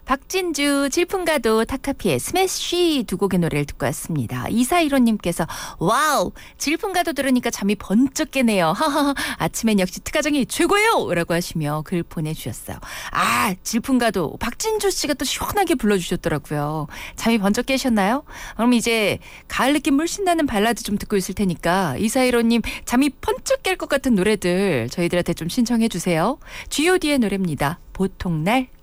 박진주, 질풍가도, 타카피의 스매시 두 곡의 노래를 듣고 왔습니다. 2415님께서 와우, 질풍가도 들으니까 잠이 번쩍 깨네요. 하하하, 아침엔 역시 특가정이 최고예요! 라고 하시며 글 보내주셨어요. 아, 질풍가도 박진주 씨가 또 시원하게 불러주셨더라고요. 잠이 번쩍 깨셨나요? 그럼 이제 가을 느낌 물씬 나는 발라드 좀 듣고 있을 테니까 2415님 잠이 번쩍 깰 것 같은 노래들 저희들한테 좀 신청해 주세요. G.O.D의 노래입니다. 보통날.